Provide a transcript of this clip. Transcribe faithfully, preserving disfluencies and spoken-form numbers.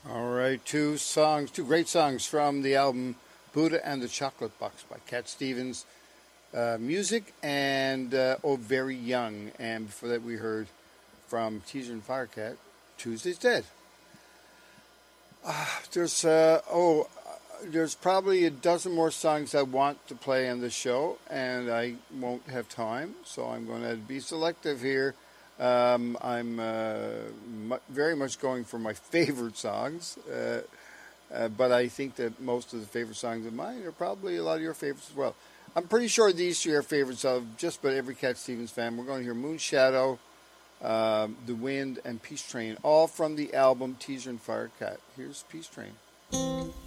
All right, two songs, two great songs from the album Buddha and the Chocolate Box by Cat Stevens. Uh, music and uh, Oh Very Young. And before that, we heard from Teaser and Firecat, Tuesday's Dead. Uh, there's, uh, oh, there's probably a dozen more songs I want to play on the show, and I won't have time, so I'm going to be selective here. Um, I'm uh, mu- very much going for my favorite songs, uh, uh, but I think that most of the favorite songs of mine are probably a lot of your favorites as well. I'm pretty sure these three are favorites of just about every Cat Stevens fan. We're going to hear Moon Shadow, um, The Wind, and Peace Train, all from the album Teaser and Firecat. Here's Peace Train.